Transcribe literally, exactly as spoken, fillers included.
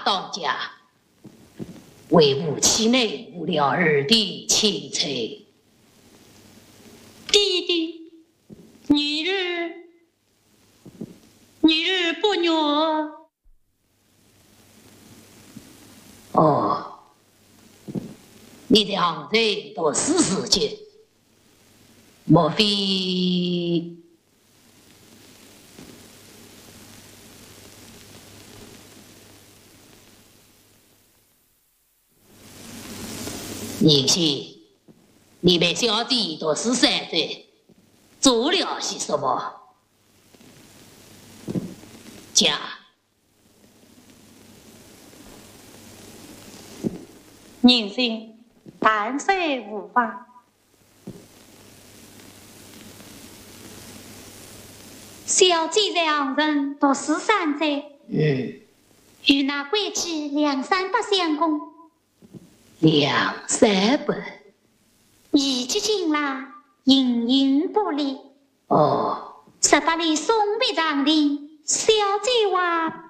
当家，为母亲内误了儿的青春。 弟弟，女儿，女儿不虐。 哦，你两人都是事情，莫非？宁信，你们小弟都是三岁，做了些什么？讲。 宁信，但虽无妨。小姐两人都是三岁， 嗯， 与那贵妻两三百相公。 两三百， 一起进来，盈盈不离。 哦， 十八里送别长亭，小姐话